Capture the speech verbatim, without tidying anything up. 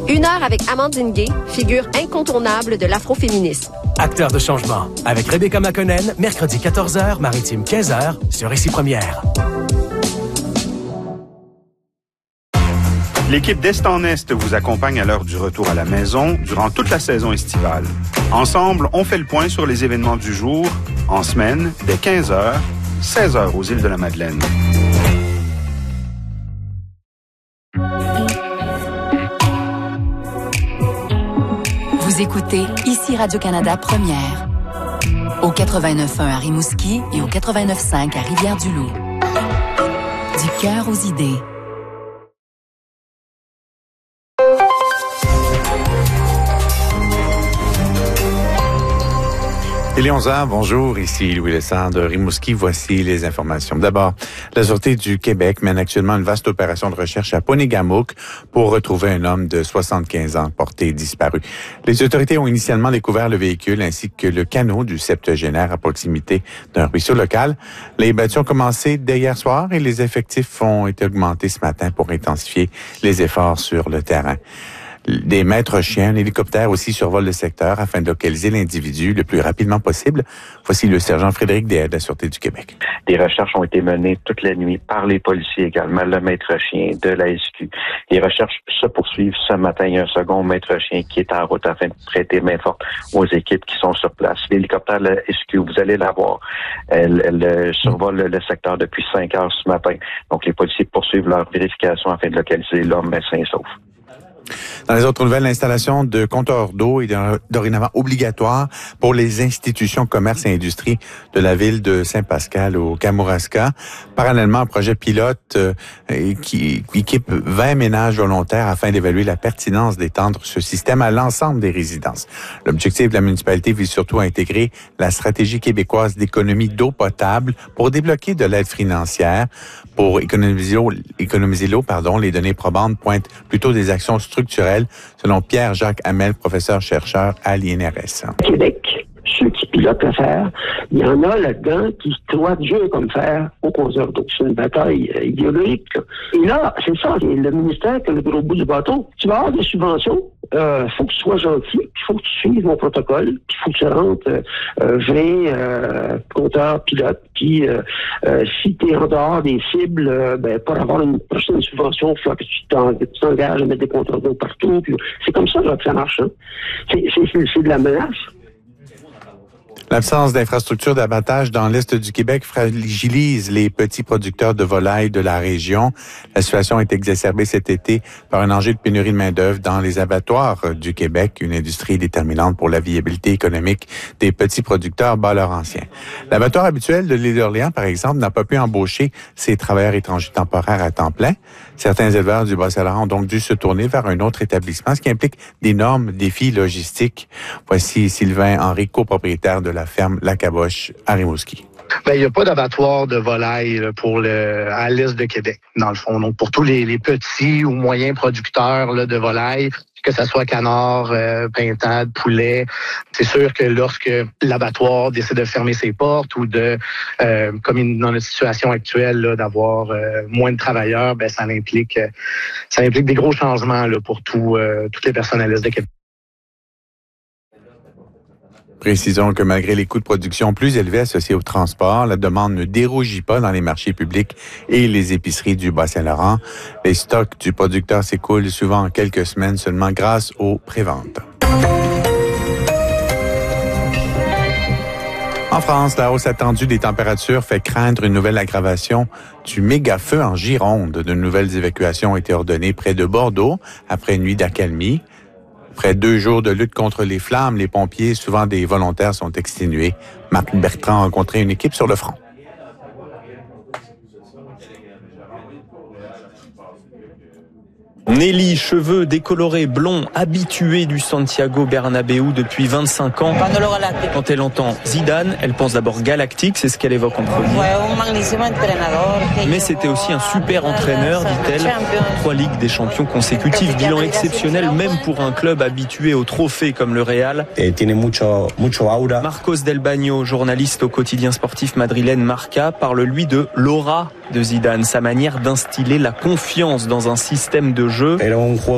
Une heure avec Amandine Gay, figure incontournable de l'afroféminisme. Acteur de changement, avec Rebecca McConnell, mercredi quatorze heures, maritime quinze heures, sur Ici Première. L'équipe d'Est en Est vous accompagne à l'heure du retour à la maison durant toute la saison estivale. Ensemble, on fait le point sur les événements du jour, en semaine, dès quinze heures, seize heures aux îles de la Madeleine. Vous écoutez Ici Radio-Canada Première. Au quatre-vingt-neuf point un à Rimouski et au quatre-vingt-neuf point cinq à Rivière-du-Loup. Du cœur aux idées. Il est onze heures, bonjour, ici Louis Lessard de Rimouski. Voici les informations. D'abord, la Sûreté du Québec mène actuellement une vaste opération de recherche à Ponegamook pour retrouver un homme de soixante-quinze ans porté disparu. Les autorités ont initialement découvert le véhicule ainsi que le canot du septuagénaire à proximité d'un ruisseau local. Les battues ont commencé dès hier soir et les effectifs ont été augmentés ce matin pour intensifier les efforts sur le terrain. Des maîtres chiens, un hélicoptère aussi survole le secteur afin de localiser l'individu le plus rapidement possible. Voici le sergent Frédéric Deshaies de la Sûreté du Québec. Des recherches ont été menées toute la nuit par les policiers également, le maître chien de la S Q. Les recherches se poursuivent ce matin. Il y a un second maître chien qui est en route afin de prêter main forte aux équipes qui sont sur place. L'hélicoptère de la S Q, vous allez la voir, elle, elle survole le secteur depuis cinq heures ce matin. Donc les policiers poursuivent leur vérification afin de localiser l'homme sain et sauf. Dans les autres nouvelles, l'installation de compteurs d'eau est dorénavant obligatoire pour les institutions commerce et industrie de la ville de Saint-Pascal au Kamouraska. Parallèlement, un projet pilote euh, qui, qui équipe vingt ménages volontaires afin d'évaluer la pertinence d'étendre ce système à l'ensemble des résidences. L'objectif de la municipalité vise surtout à intégrer la stratégie québécoise d'économie d'eau potable pour débloquer de l'aide financière. Pour économiser l'eau, économiser l'eau, pardon, les données probantes pointent plutôt des actions structurelles, selon Pierre-Jacques Hamel, professeur-chercheur à l'I N R S. Québec, ceux qui pilotent l'affaire, il y en a là-dedans qui croient Dieu comme faire au compteur d'eau. C'est une bataille euh, idéologique. Là. Et là, c'est ça, c'est le ministère qui a le gros bout du bâton. Tu vas avoir des subventions, il euh, faut que tu sois gentil, il faut que tu suives mon protocole, il faut que tu rentres euh, vingt euh, compteurs pilotes, puis euh, euh, si tu es en dehors des cibles, euh, ben, pour avoir une prochaine subvention, il faut que tu t'engages à mettre des compteurs d'eau partout. Puis, c'est comme ça là, que ça marche. Hein. C'est, c'est, c'est, c'est de la menace. L'absence d'infrastructures d'abattage dans l'Est du Québec fragilise les petits producteurs de volailles de la région. La situation est exacerbée cet été par un enjeu de pénurie de main-d'œuvre dans les abattoirs du Québec, une industrie déterminante pour la viabilité économique des petits producteurs bas anciens. L'abattoir habituel de l'île d'Orléans, par exemple, n'a pas pu embaucher ses travailleurs étrangers temporaires à temps plein. Certains éleveurs du Bas-Saint-Laurent ont donc dû se tourner vers un autre établissement, ce qui implique d'énormes défis logistiques. Voici Sylvain Henry, copropriétaire de la ferme La Caboche à Rimouski. Ben, il n'y a pas d'abattoir de volaille pour le, à l'est de Québec, dans le fond. Donc, pour tous les, les petits ou moyens producteurs là, de volaille, que ça soit canard, euh, pintade, poulet, c'est sûr que lorsque l'abattoir décide de fermer ses portes ou de, euh, comme dans la situation actuelle, là, d'avoir euh, moins de travailleurs, ben ça implique, ça implique des gros changements là, pour tout, euh, toutes les personnes à l'est de Québec. Précisons que malgré les coûts de production plus élevés associés au transport, la demande ne dérougit pas dans les marchés publics et les épiceries du Bas-Saint-Laurent. Les stocks du producteur s'écoulent souvent en quelques semaines seulement grâce aux préventes. En France, la hausse attendue des températures fait craindre une nouvelle aggravation du méga-feu en Gironde. De nouvelles évacuations ont été ordonnées près de Bordeaux après une nuit d'accalmie. Après deux jours de lutte contre les flammes, les pompiers, souvent des volontaires, sont exténués. Marc Bertrand a rencontré une équipe sur le front. Nelly, cheveux décolorés, blonds, habituée du Santiago Bernabéu depuis vingt-cinq ans. Quand elle entend Zidane, elle pense d'abord galactique, c'est ce qu'elle évoque en premier. Mais c'était aussi un super entraîneur, dit-elle. Trois Ligues des Champions consécutives, bilan exceptionnel même pour un club habitué aux trophées comme le Real. Marcos Del Bagno, journaliste au quotidien sportif madrilène Marca, parle lui de l'aura de Zidane, sa manière d'instiller la confiance dans un système de jeu.